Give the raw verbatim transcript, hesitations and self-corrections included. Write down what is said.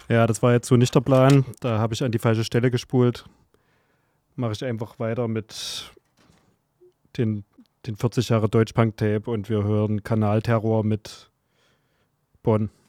Ja, das war jetzt so nicht der Plan. Da habe ich an die falsche Stelle gespult. Mache ich einfach weiter mit den, den vierzig Jahre Deutschpunk-Tape und wir hören Kanalterror mit Bonn.